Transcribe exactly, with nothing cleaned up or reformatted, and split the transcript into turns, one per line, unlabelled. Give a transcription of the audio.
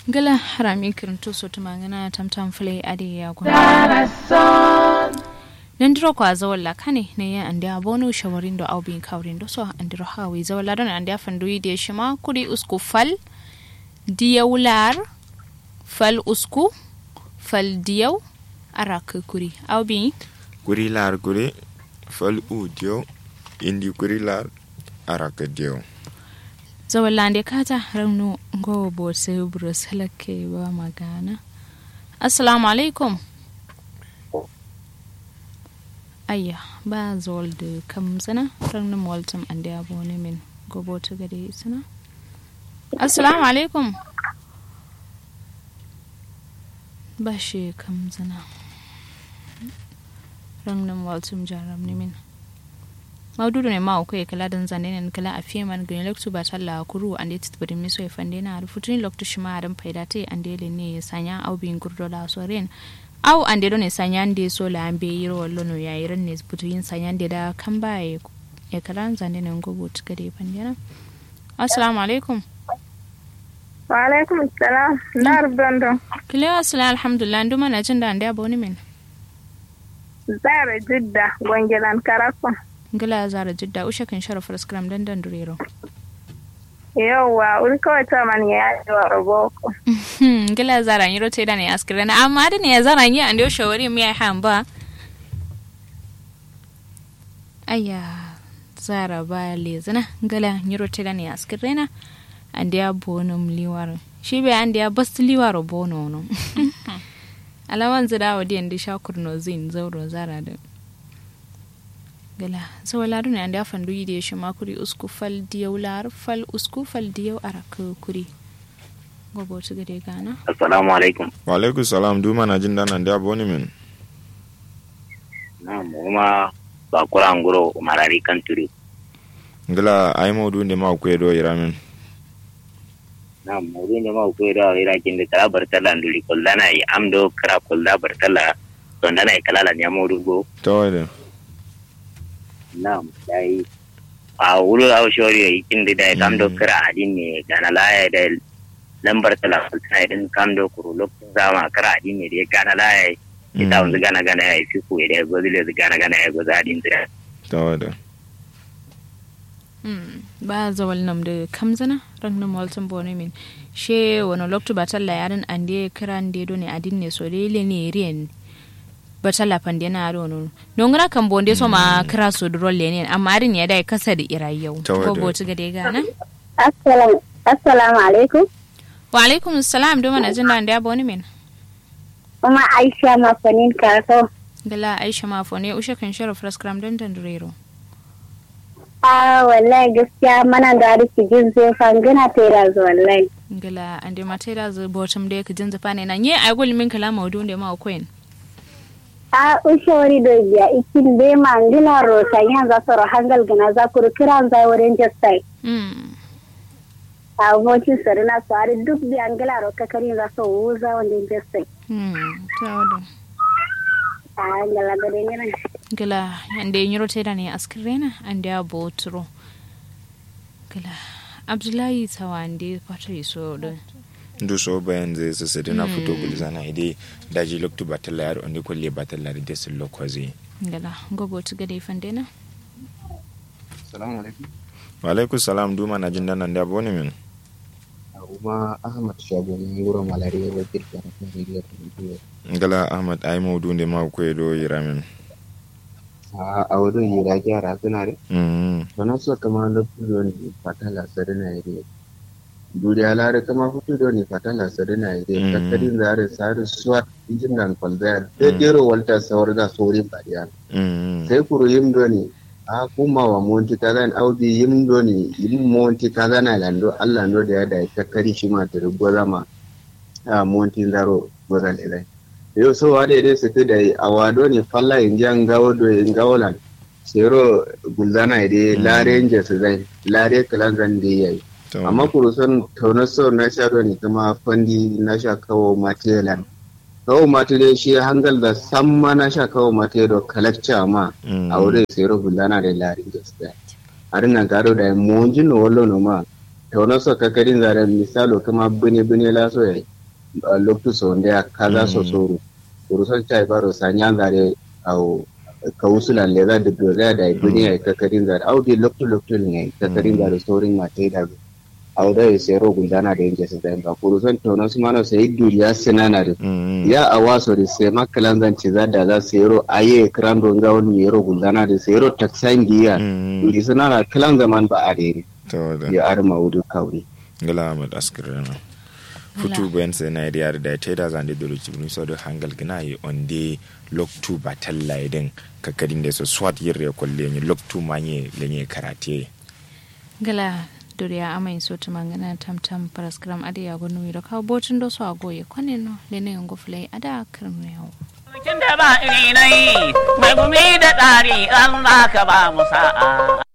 Gala harami kirinto so tumangana tamtam fule ade ya gwa. Nandiro kwa zawalla kane ne ya ande abono shawarin do au bin kawrin do so andiro hawi zawalla don ande afanduyi de shima kudi usku fal diyawlar fal usku fal diyaw arak kuri au bin
kuri lar kuri fal u diyaw indi kuri lar arak diyaw
zawallande kata ranu go bo se bros halake ba magana. Assalamu alaikum. Ayya ba zol de kam sana ranu moltam ande abone min go bo to gade sana. Assalamu alaikum. Ba she kam sana ranu moltam jaram ni min maududu ne ma ko e kala dan zane ne kala a fiman gani loktu ba talla kuru ande tibiri miso e fande na rufutun loktu shima dan faida te ande le ne sanya au bin gurdola soren au ande do ne sanya ande so la ambe yiro wallo no ya yiran ne butuyin sanya ande da kan ba e kala zane ne gobo tikade fande na. Assalamu alaikum.
Wa alaikum assalam. Dar bando
kile assalamu alhamdulillah nduma na jin da ande aboni min
Zara Jidda Gwangelan Karako.
Ngila Zara Jidda usha kan sharafar scrum dan dan durero.
Yawa uri kawai ta man ya yi wa roboko.
Ngila Zara nyiro te da ne askira na amma da ne Zara nyi ande shawari mi ai hamba. Aya Zara ba lezana ngila nyiro te da ne askira na ande abonum liwar. Shi be ande bas liwar bono no. Alawan zida wadi ande shakurno zin zauro Zara da gala so la dun ande afandu yide shima kuri usku fal diyaw lar fal usku fal diyaw arak kuri gobo to gade gana.
Assalamu alaikum.
Wa alaikum salam duma na jin dan ande aboni min
na moma ba kuranguro marari kanturi
ngala ay modu ne ma ko do iramin
na modu ne ma ko do ira kin de kala bartala nduli kollana yi amdo kra kolla bartala to ndana e kala la nyamodu go
to de
Naam, dai a wuri a shori yakin da dai kam do kira adin ne kana laye da lambar telefon sai din kam do kuru lokacin zama kira adin ne da kana laye ita wanda gana gana yayi fiku da gozile da gana gana yayi gozadin da
to da
mm ba zawal nam da kamzana rangnum walton bone min she wono loktu batalla yaran ande kiran de do ne adin ne so lele ne rien batala pande na aro no nongra kan bonde so ma kra so dro lenen amma arin ya dai kasa da irayau ko boti gade gana.
Assalamu assalamu alaikum.
Wa alaikum assalam do mana jinda ande aboni min
Kuma Aisha ma fanin karso
gala Aisha ma fone ushe kan sharo frascram dan dan durero.
Ah wallahi gaskiya mana da riki jin sai fangana tera zo wallahi
gala ande matera zo bottom de ka jinza fane na nye ai gol min kala mawdu de ma koen
a ushori do biya ikin be mangila ro sanya za soro hangal gana za ku kiran za wurin jastai
mm
a voci sarina sare duk bi angila ro kakari za so uza wanda jastai
mm tawdo
a ngala gade ne
gala ande nyiro teda ne askrena ande abotro gala Abdullahi tawande patri so do
ndu so bayan zai sasa dina fito gulzana ide daji loktu batalla yar onde kolle batalla da desul lokozi
ngala gobo to gade fandena.
Assalamu alaikum.
Wa alaikum salam duma na jin dan ande aboni min
Uma Ahmad Shabu ngoro malaria wa kirka na hiriya to
ngala Ahmad ay modu ne ma ko do iramin
a awdo yira gyara suna re
mm
bana so kamar da fulo ne fatala sarina ire duriya lare kama fito da ne fatala sarina ire kakkarin zare sare swat injin nan kwalzaya sai dero walta sawar da sori bariya
mm
sai kuro yim do ne a kuma wa monti kazan audi yim do ne yim monti kazana lando Allah ndo da ya da kakkari shi ma tare gozama a monti zaro gozan ile yo so wade dai su da awado ne falla injan gawo do ingawolan sero gulzana ide lare inje su zai lare kalan zan da yayi amma kurusan taunaso na sha do ne kuma fandi na sha kawo material kawo material shi hangal da samma na sha kawo material collector ma a wurin sero gulzana da lare inje su zai aringa garo da monjin no wallo no ma taunaso kakarin zare misalo kuma bune bune la so yayi loktu so nda kaza so so kurusan chai baro sanya zare au ka usulan le za da dole da duniya ka karin zare au di loktu loktu ne ka karin zare storing ma tai da au da sai ro gundana da yake sai ba kurusan to no sumano sai duniya sinana da ya awaso da sai makalan zan ci za da za sai ro aye krando ngawon ne ro gundana da sai ro taksangiya di sinana kalan zaman ba a dare ya arma wudu kauri
ngala amad askirana futu ben sai na da da ta da zan da dole ci so da hangal gina yi on the lock two batalla idan kakadin da so swat yirre kolle ni lock two manye lenye karate
gala duriya amai so tumangana tamtam paraskram ade ya gonu ro ka botun do so agoye kone no lene ngo flay ada karnu yawo
kin da ba iri nai mai gumi da dari Allah ka ba mu sa'a